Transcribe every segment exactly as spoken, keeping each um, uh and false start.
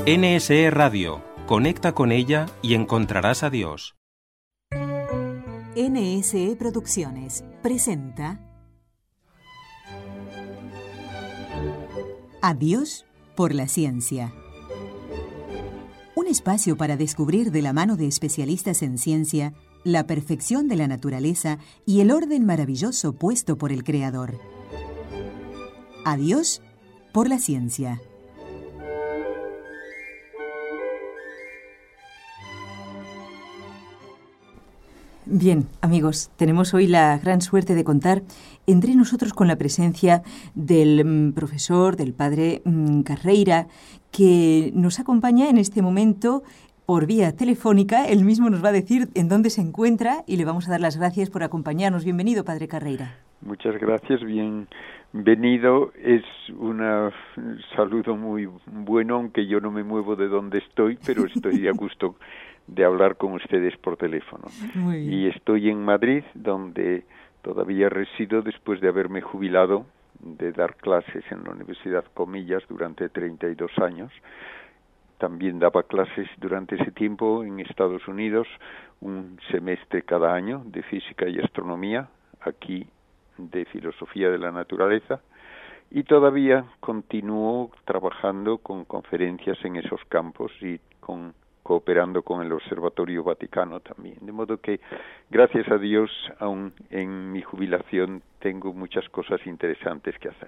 N S E Radio. Conecta con ella y encontrarás a Dios. N S E Producciones presenta Adiós por la ciencia. Un espacio para descubrir de la mano de especialistas en ciencia la perfección de la naturaleza y el orden maravilloso puesto por el Creador. Adiós por la ciencia. Bien, amigos, tenemos hoy la gran suerte de contar entre nosotros con la presencia del mm, profesor, del padre mm, Carreira, que nos acompaña en este momento por vía telefónica. Él mismo nos va a decir en dónde se encuentra y le vamos a dar las gracias por acompañarnos. Bienvenido, padre Carreira. Muchas gracias, bienvenido. Es un saludo muy bueno, aunque yo no me muevo de donde estoy, pero estoy a gusto de hablar con ustedes por teléfono. Muy bien. Y estoy en Madrid, donde todavía resido después de haberme jubilado de dar clases en la Universidad Comillas durante treinta y dos años. También daba clases durante ese tiempo en Estados Unidos, un semestre cada año de física y astronomía, aquí de filosofía de la naturaleza, y todavía continúo trabajando con conferencias en esos campos y con cooperando con el Observatorio Vaticano también. De modo que, gracias a Dios, aún en mi jubilación tengo muchas cosas interesantes que hacer.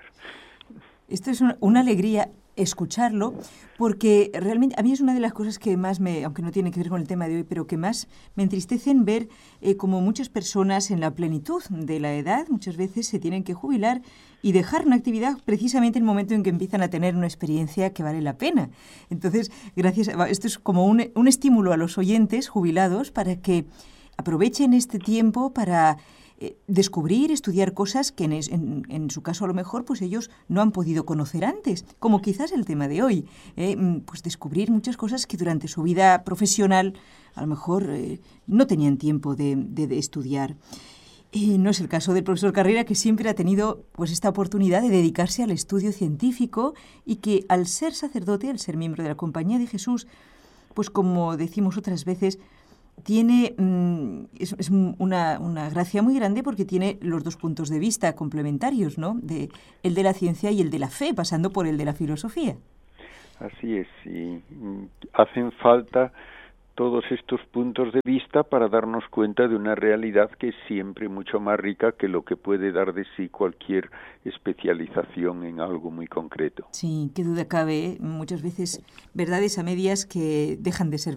Esto es una, una alegría escucharlo, porque realmente a mí es una de las cosas que más me, aunque no tiene que ver con el tema de hoy, pero que más me entristecen ver eh, como muchas personas en la plenitud de la edad muchas veces se tienen que jubilar y dejar una actividad precisamente en el momento en que empiezan a tener una experiencia que vale la pena. Entonces, gracias, esto es como un, un estímulo a los oyentes jubilados para que aprovechen este tiempo para Eh, descubrir, estudiar cosas que en, es, en, en su caso a lo mejor pues ellos no han podido conocer antes, como quizás el tema de hoy, eh, pues descubrir muchas cosas que durante su vida profesional a lo mejor eh, no tenían tiempo de, de, de estudiar. Eh, no es el caso del profesor Carreira, que siempre ha tenido pues esta oportunidad de dedicarse al estudio científico y que al ser sacerdote, al ser miembro de la Compañía de Jesús, pues como decimos otras veces, tiene mm, es, es una, una gracia muy grande porque tiene los dos puntos de vista complementarios, ¿no? De, el de la ciencia y el de la fe, pasando por el de la filosofía. Así es, y hacen falta todos estos puntos de vista para darnos cuenta de una realidad que es siempre mucho más rica que lo que puede dar de sí cualquier especialización en algo muy concreto. Sí, qué duda cabe, ¿eh? Muchas veces verdades a medias que dejan de ser